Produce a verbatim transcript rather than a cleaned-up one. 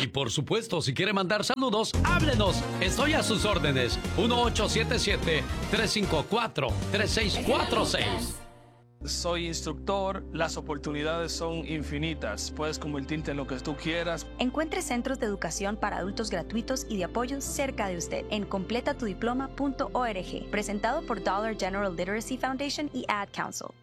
Y por supuesto, si quiere mandar saludos, háblenos. Estoy a sus órdenes. uno ocho siete siete, tres cinco cuatro, tres seis cuatro seis. Soy instructor, las oportunidades son infinitas. Puedes convertirte en lo que tú quieras. Encuentre centros de educación para adultos gratuitos y de apoyo cerca de usted en completa tu diploma punto org, presentado por Dollar General Literacy Foundation y Ad Council.